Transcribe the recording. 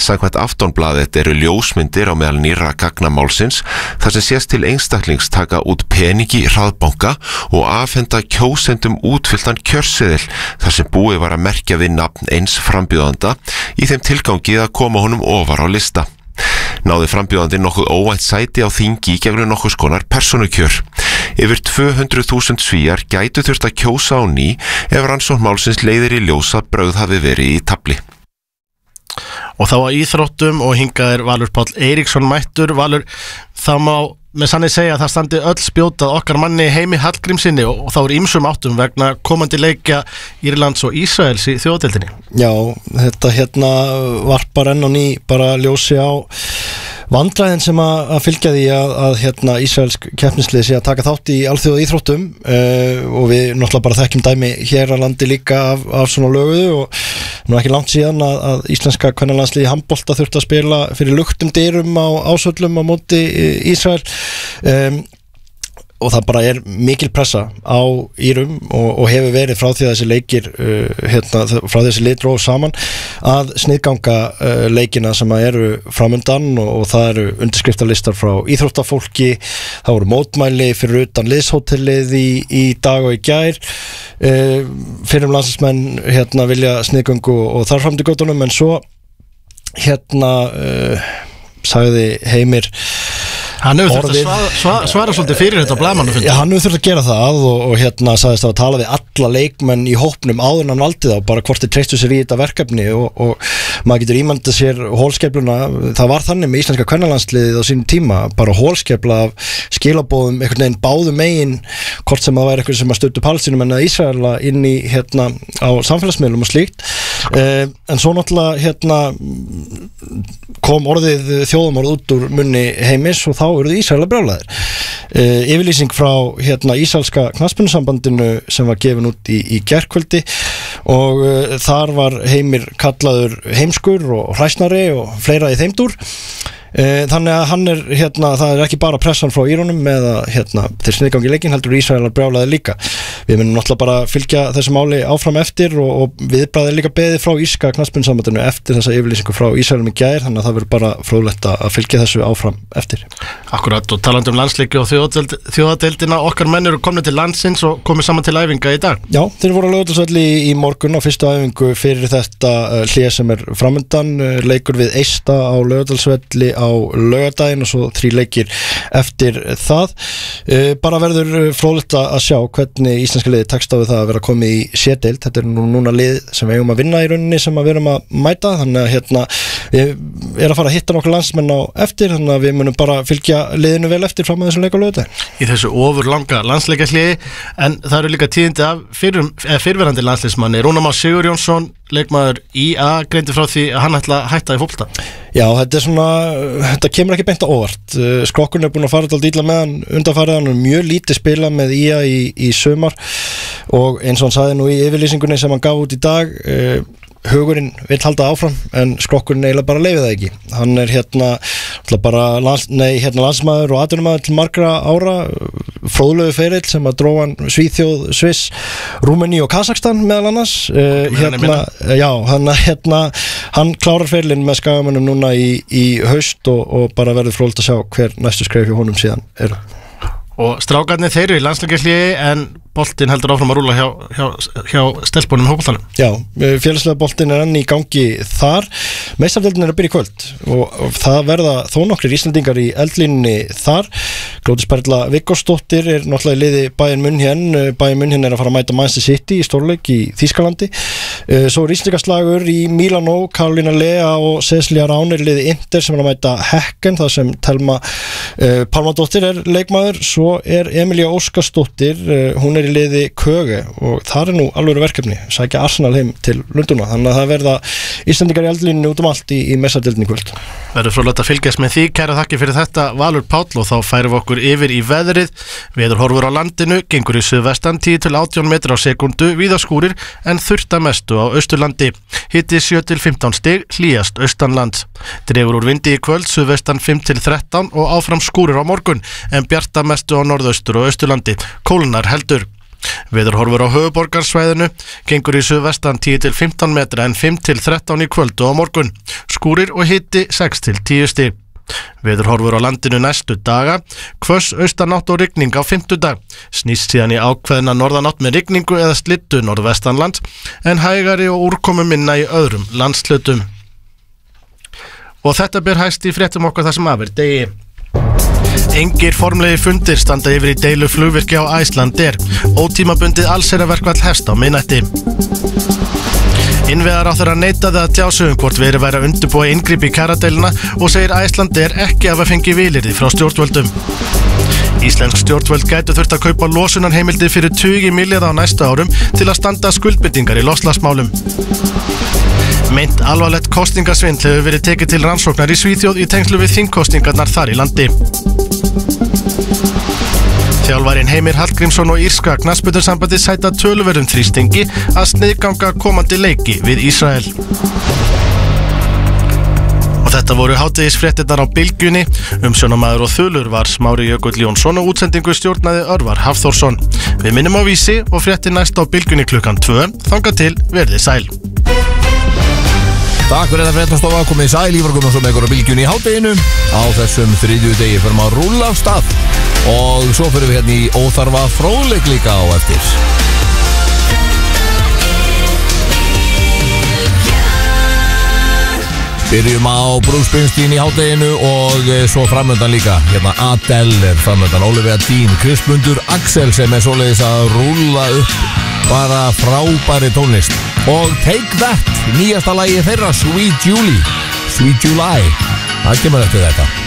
Samkvæmt Aftonblaðið eru ljósmyndir á meðal nýrra gagnamálsins þar sem sést til einstaklings taka út peningi í hraðbanka og afhenda kjósendum útfylltan kjörseðil þar sem búið var að merkja við nafn eins frambjóðanda í þeim tilgangi að koma honum ofar á lista. Náði frambjóðandi nokkuð óvænt sæti á þingi í gegnum nokkuð skonar persónukjör. Yfir 200.000 Svíar gætu þurft að kjósa á ný ef rannsókn málsins leiðir í ljós að brögð hafi verið í tafli. Og þá að íþróttum og hingað Valur Páll Eiríksson mættur. Valur, það má með sannig segja að það standi öll spjótað okkar manni Heimi Hallgrímssyni og þá ýmsum áttum vegna komandi leikja Írlands og Ísraels í þjóðadeildinni. Já, þetta varpar enn á ný bara ljósi á vandræðin sem að fylgja því að Ísraelsk keppnislið sé að taka þátt í alþjóða íþróttum og við náttúrulega bara þekkjum dæmi hér að landi líka af svona löguðu og nú ekki langt síðan að íslenska kvennalandsliði í handbolta þurfti að spila fyrir luktum dyrum á ásvöllum á móti Ísrael og það bara mikil pressa á Írum og hefur verið frá því að þessi leikir frá þessi lið dróðu saman að sniðganga leikina sem eru framundan og það eru undirskriftalistar frá íþróttafólki, það voru mótmæli fyrir utan liðshótelið í dag og í gær fyrrum landsliðsmenn vilja sniðgöngu og þar fram til göttunum en svo sagði Heimir Hann hefur þurft að svara svolítið fyrir þetta á blaðamannafundi. Já, hann hefur þurft að gera það og sagðist að tala við alla leikmenn í hópnum áður en hann valdi þá, bara hvort þeir treystu sér í þetta verkefni og maður getur ímyndað sér hólskeifluna, það var þannig með íslenska kvennalandsliðið á sínum tíma, bara hólskeifla af skilabóðum, einhvern veginn báðum megin, hvort sem það væri eitthvað sem að stöddu Palestínum en að Ísraela inn í á samfélagsmiðlum og slíkt, en svo náttúrulega kom orðið þjóðamorð út úr munni Heimis og þá eruð Ísraela brjálæðir. Yfirlýsing frá Ísraelska knattspyrnusambandinu sem var gefin út í gærkvöldi og þar var Heimir kallaður heimskur og hræsnari og fleira í þeim dúr. Þannig að hann það ekki bara pressan frá Írunum með að þeir sniðgangi leikinn heldur Ísraelar brjálaði líka. Við munum náttúrulega bara fylgja þessu máli áfram eftir og viðbragðið líka beðið frá Írska knattspyrnusambandinu eftir þessa yfirlýsingu frá Ísraelum í gær, þannig að það verður bara fróðlegt að fylgja þessu áfram eftir. Akkurat, og talandi landsleiki og þjóðadeildina, okkar menn eru komnir til landsins og komið saman til æfinga í dag. Já, þeir voru á Laugardalsvelli í morgun á fyrstu æfingu fyrir þetta hlé sem framundan, leikur við Eista á Laugardalsvelli á laugardaginn og svo 3 leikir eftir það. Bara verður fróðlegt að sjá hvernig íslenska liðið tekst á við það að vera komið í sérdeild. Þetta núna lið sem við eigum að vinna í rauninni sem við erum að mæta, þannig að við að fara að hitta nokkur landsmenn á eftir, þannig að við munum bara fylgja liðinu vel eftir fram að þessum leik á laugardaginn. Í þessu ofurlanga landsleikahléi, en það eru líka tíðindi af fyrrverandi landsliðsmanni. Rúnar Már Sigurjónsson, leikmaður IA, greindi frá því að hann ætla að hætta í fótbolta. Já, þetta kemur ekki beint á óvart. Skrokkurinn búin að fara alltaf illa með hann undanfarið, hann mjög lítið spila með IA í sumar og eins og hann sagði nú í yfirlýsingunni sem hann gaf út í dag, hugurinn vill halda áfram en skrokkurinn eiginlega bara leyfið það ekki. Hann bara landsmaður og atvinnumaður til margra ára, fróðlegu ferill sem að dróa hann Svíþjóð, Sviss, Rúmení og Kazakstan meðal annars. Hann klárar ferillinn með Skagamönnum núna í haust og bara verður fróðlegt að sjá hver næstu skref hjá honum síðan eru. Og strákarnir þeir eru í landsleikahléi en boltinn heldur áfram að rúlla hjá stelpunum hópaltanum. Já, félagslega boltinn enn í gangi þar. Meistaradeildin að byrja í kvöld og það verða þó nokkrir Íslendingar í eldlínunni þar. Glódís Perla Viggósdóttir náttúrulega í liði Bayern München. Bayern München að fara að mæta Manchester City í stórleik í Þýskalandi. Svo er Íslendingaslagur í Milano, Karolína Lea og Cecilia Rán í liði Inter sem að mæta Hekken, þar sem Telma Pálmadóttir leikmaður. Svo Emilía Óskarsdóttir, hún í liði Köge og það nú alveg verkefni, sækja Arsenal heim til Lundúna, þannig að það verða Íslendingar í eldlínunni út allt í meistaradeildinni í kvöld. Verður fróðlegt að fylgjast með því. Kæra þakkir fyrir þetta Valur Páll og þá færum við okkur yfir í veðrið. Veðurhorfur á landinu, gengur í suðvestan 10-18 metrar á sekundu, víða skúrir en þurrt að mestu á Austurlandi. Hiti 7-15 stig, hlýjast austanlands. Dregur úr vindi í kvöld, suðvestan 5-13 og áfram skúrir á morgun en bjart að mestu á norðaustur og Austurlandi. Kólnar heldur. Veðurhorfur á höfuðborgarsvæðinu, gengur í suðvestan 10-15 metra en 5-13 í kvöld og á morgun. skúrir og hiti 6-10 stig. Veðurhorfur á landinu næstu daga, hvöss austanátt og rigning á fimmtudag, snýst síðan í ákveðna norðanátt með rigningu eða slyddu norðvestanlands, en hægari og úrkomu minna í öðrum landshlutum. Og þetta ber hæst í fréttum okkar þar sem afir degi. Engir formlegi fundir standa yfir í deilu flugvirki á Icelandair. Ótímabundið allsherjarverkfall hefst á miðnætti. Innviðaráðherra neitaði að tjá sig hvort verið væri að undirbúa inngrip í kjaradeiluna og segir Icelandair ekki hafa fengið vilyrði frá stjórnvöldum. Íslensk stjórnvöld gætu þurft að kaupa losunarheimildir fyrir 20 milljarða á næstu árum til að standa skuldbindingar í loftslagsmálum. Meint alvarlegt kosningasvindl hefur verið tekið til rannsóknar í Svíþjóð í tengslu við þingkosningarnar þar í landi. Þjálfarinn Heimir Hallgrímsson og írska knattspyrnusambandið sæta töluverðum þrýstingi að sniðganga komandi leiki við Ísrael. Og þetta voru hádegisfréttirnar á Bylgjunni. Umsjónarmaður og þulur var Smári Jökull Jónsson og útsendingu stjórnaði Örvar Hafþórsson. Við minnum á Vísi og fréttir næst á Bylgjunni klukkan 2. Þangað til, verðið sæl. Takk fyrir þetta fréttastofa, komið sæl, Ívar Guðmundsson með ykkur á Bylgjunni í hádeginu. Á þessum þriðjudegi förum að rúlla af stað og svo förum við hérna í óþarfa fróðleik líka á eftir. Byrjum á Bruce Springsteen í hádeginu og svo framöndan líka, hérna Adele er framöndan, Olivia Dean, Kristmundur Axel sem er svoleiðis að rúlla upp bara frábæri tónlist. Og Take That, nýjasta lagi þeirra, Sweet Julie, Sweet July, það kemur eftir þetta.